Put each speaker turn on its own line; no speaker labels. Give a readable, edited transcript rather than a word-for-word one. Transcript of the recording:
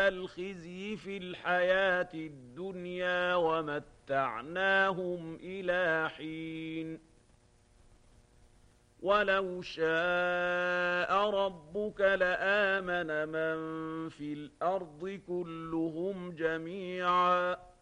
الخزي في الحياة الدنيا ومتعناهم إلى حين ولو شاء ربك لآمن من في الأرض كلهم جميعا